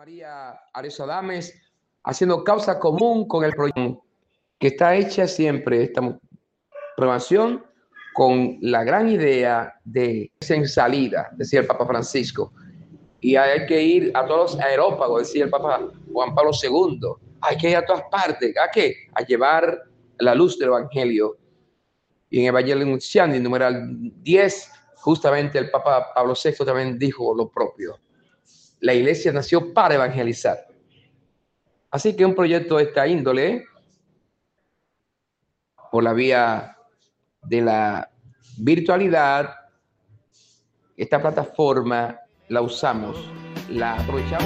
María Arezzo Adames, haciendo causa común con el proyecto que está hecha siempre, esta programación, con la gran idea de en salida, decía el Papa Francisco. Y hay que ir a todos los aerópagos, decía el Papa Juan Pablo II. Hay que ir a todas partes. ¿A qué? A llevar la luz del Evangelio. Y en Evangelio Nuntiandi, numeral 10, justamente el Papa Pablo VI también dijo lo propio. La iglesia nació para evangelizar. Así que un proyecto de esta índole, por la vía de la virtualidad, esta plataforma la usamos, la aprovechamos.